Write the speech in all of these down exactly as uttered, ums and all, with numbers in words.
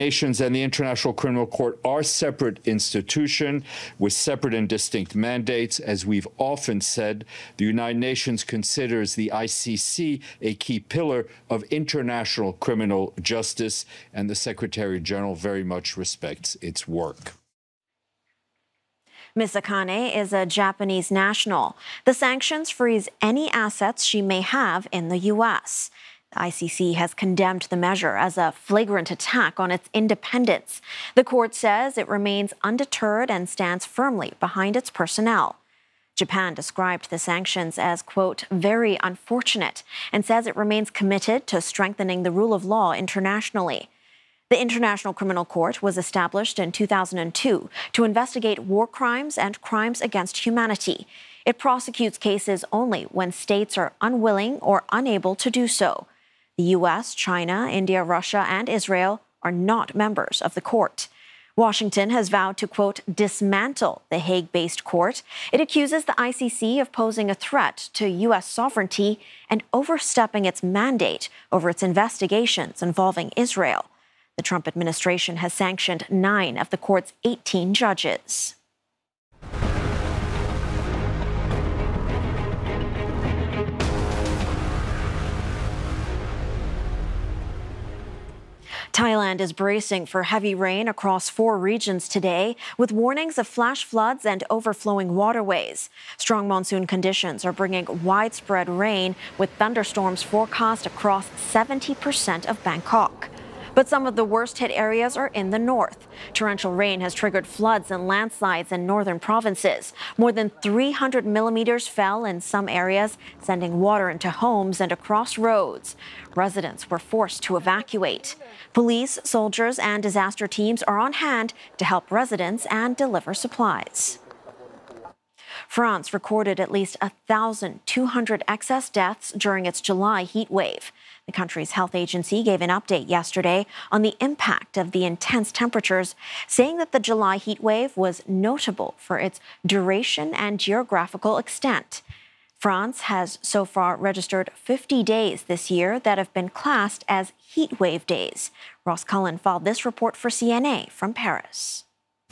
Nations and the International Criminal Court are separate institutions with separate and distinct mandates. As we've often said, the United Nations considers the I C C a key pillar of international criminal justice, and the Secretary General very much respects its work. Miz Akane is a Japanese national. The sanctions freeze any assets she may have in the U S. The I C C has condemned the measure as a flagrant attack on its independence. The court says it remains undeterred and stands firmly behind its personnel. Japan described the sanctions as, quote, very unfortunate, and says it remains committed to strengthening the rule of law internationally. The International Criminal Court was established in two thousand two to investigate war crimes and crimes against humanity. It prosecutes cases only when states are unwilling or unable to do so. The U S, China, India, Russia, and Israel are not members of the court. Washington has vowed to, quote, dismantle the Hague-based court. It accuses the I C C of posing a threat to U S sovereignty and overstepping its mandate over its investigations involving Israel. The Trump administration has sanctioned nine of the court's eighteen judges. Thailand is bracing for heavy rain across four regions today, with warnings of flash floods and overflowing waterways. Strong monsoon conditions are bringing widespread rain, with thunderstorms forecast across seventy percent of Bangkok. But some of the worst-hit areas are in the north. Torrential rain has triggered floods and landslides in northern provinces. More than three hundred millimeters fell in some areas, sending water into homes and across roads. Residents were forced to evacuate. Police, soldiers, and disaster teams are on hand to help residents and deliver supplies. France recorded at least one thousand two hundred excess deaths during its July heat wave. The country's health agency gave an update yesterday on the impact of the intense temperatures, saying that the July heat wave was notable for its duration and geographical extent. France has so far registered fifty days this year that have been classed as heat wave days. Ross Cullen followed this report for C N A from Paris.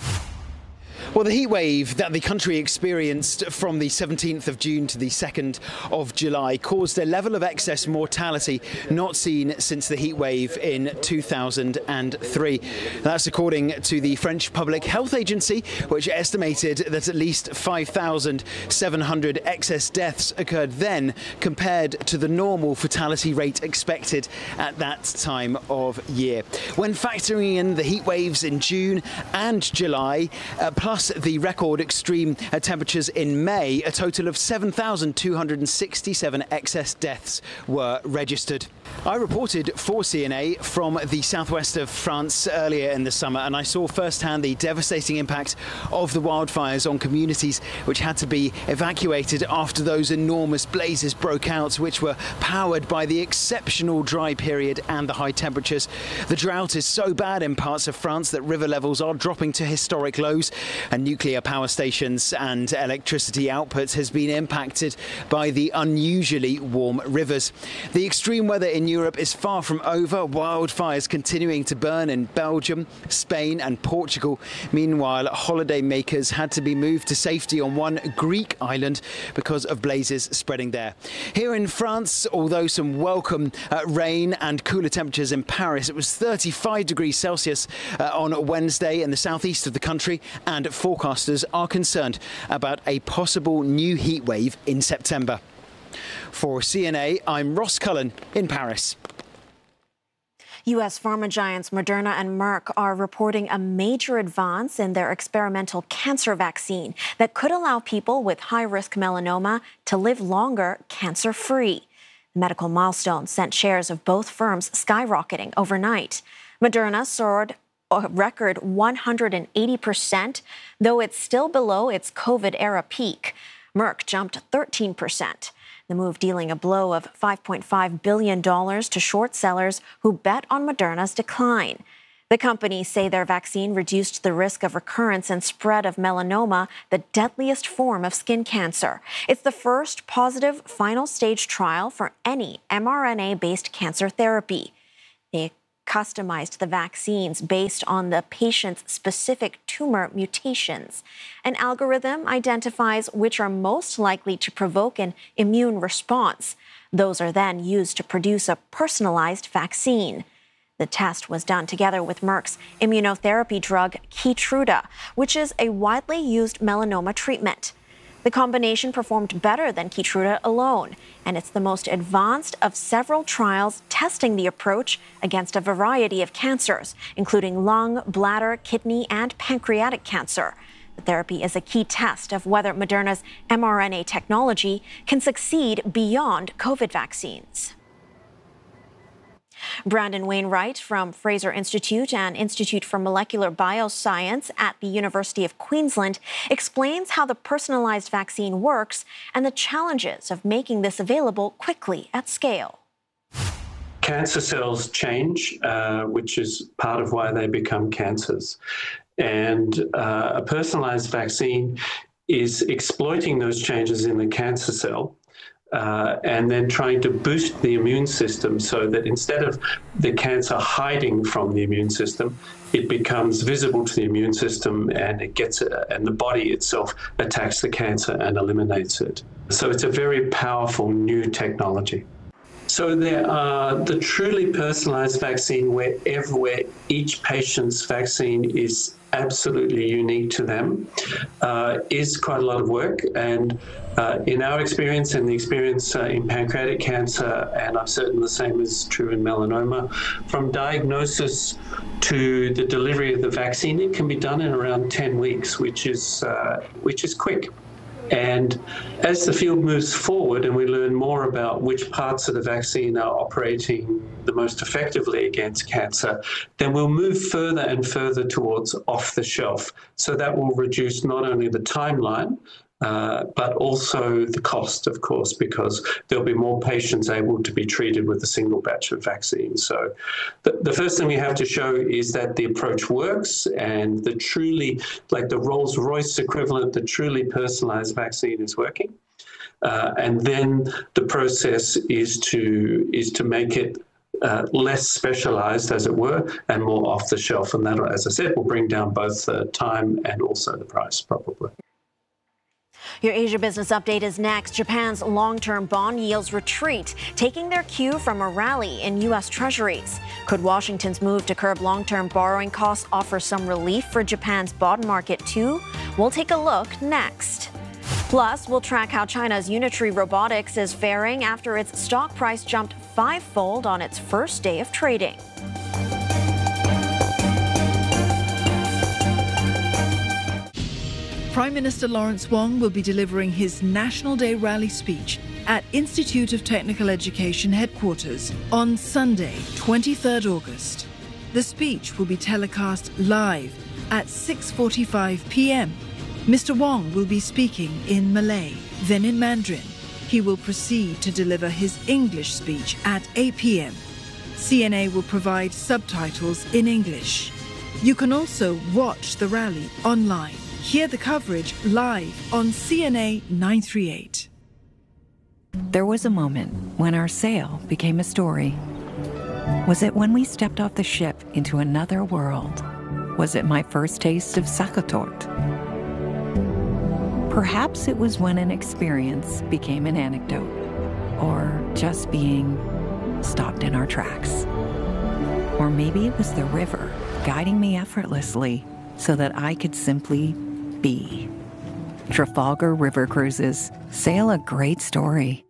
Well, the heat wave that the country experienced from the seventeenth of June to the second of July caused a level of excess mortality not seen since the heat wave in two thousand three. That's according to the French Public Health Agency, which estimated that at least five thousand seven hundred excess deaths occurred then, compared to the normal fatality rate expected at that time of year. When factoring in the heat waves in June and July, uh, plus the record extreme uh, temperatures in May, a total of seven thousand two hundred sixty-seven excess deaths were registered. I reported for C N A from the southwest of France earlier in the summer, and I saw firsthand the devastating impact of the wildfires on communities which had to be evacuated after those enormous blazes broke out, which were powered by the exceptional dry period and the high temperatures. The drought is so bad in parts of France that river levels are dropping to historic lows, and nuclear power stations and electricity output has been impacted by the unusually warm rivers. The extreme weather in Europe is far from over. Wildfires continuing to burn in Belgium, Spain and Portugal. Meanwhile, holiday makers had to be moved to safety on one Greek island because of blazes spreading there. Here in France, although some welcome uh, rain and cooler temperatures in Paris, it was thirty-five degrees Celsius uh, on Wednesday in the southeast of the country, and forecasters are concerned about a possible new heat wave in September. For C N A, I'm Ross Cullen in Paris. U S pharma giants Moderna and Merck are reporting a major advance in their experimental cancer vaccine that could allow people with high-risk melanoma to live longer cancer-free. The medical milestone sent shares of both firms skyrocketing overnight. Moderna soared a record one hundred eighty percent, though it's still below its COVID-era peak. Merck jumped thirteen percent. The move dealing a blow of five point five billion dollars to short sellers who bet on Moderna's decline. The companies say their vaccine reduced the risk of recurrence and spread of melanoma, the deadliest form of skin cancer. It's the first positive final stage trial for any mRNA-based cancer therapy. The customized the vaccines based on the patient's specific tumor mutations. An algorithm identifies which are most likely to provoke an immune response. Those are then used to produce a personalized vaccine. The test was done together with Merck's immunotherapy drug Keytruda, which is a widely used melanoma treatment. The combination performed better than Keytruda alone, and it's the most advanced of several trials testing the approach against a variety of cancers, including lung, bladder, kidney, and pancreatic cancer. The therapy is a key test of whether Moderna's mRNA technology can succeed beyond COVID vaccines. Brandon Wainwright from Fraser Institute and Institute for Molecular Bioscience at the University of Queensland explains how the personalized vaccine works and the challenges of making this available quickly at scale. Cancer cells change, uh, which is part of why they become cancers. And uh, a personalized vaccine is exploiting those changes in the cancer cell Uh, and then trying to boost the immune system so that instead of the cancer hiding from the immune system, it becomes visible to the immune system and it gets it, and the body itself attacks the cancer and eliminates it. So it's a very powerful new technology. So there are the truly personalized vaccine where, where each patient's vaccine is absolutely unique to them, uh, is quite a lot of work. And uh, in our experience and the experience uh, in pancreatic cancer, and I'm certain the same is true in melanoma, from diagnosis to the delivery of the vaccine, it can be done in around ten weeks, which is, uh, which is quick. And as the field moves forward and we learn more about which parts of the vaccine are operating the most effectively against cancer, then we'll move further and further towards off the shelf. So that will reduce not only the timeline, Uh, but also the cost, of course, because there'll be more patients able to be treated with a single batch of vaccines. So the, the first thing we have to show is that the approach works and the truly, like the Rolls-Royce equivalent, the truly personalized vaccine is working. Uh, and then the process is to, is to make it Uh, less specialized, as it were, and more off the shelf. And that, as I said, will bring down both the time and also the price, probably. Your Asia Business Update is next. Japan's long-term bond yields retreat, taking their cue from a rally in U S Treasuries. Could Washington's move to curb long-term borrowing costs offer some relief for Japan's bond market too? We'll take a look next. Plus, we'll track how China's Unitree Robotics is faring after its stock price jumped fivefold on its first day of trading. Prime Minister Lawrence Wong will be delivering his National Day rally speech at Institute of Technical Education headquarters on Sunday, twenty-third August. The speech will be telecast live at six forty-five p.m. Mister Wong will be speaking in Malay, then in Mandarin. He will proceed to deliver his English speech at eight p.m. C N A will provide subtitles in English. You can also watch the rally online. Hear the coverage live on C N A nine thirty-eight. There was a moment when our sail became a story. Was it when we stepped off the ship into another world? Was it my first taste of sakatort? Perhaps it was when an experience became an anecdote, or just being stopped in our tracks. Or maybe it was the river guiding me effortlessly so that I could simply be. Trafalgar River Cruises. Sail a great story.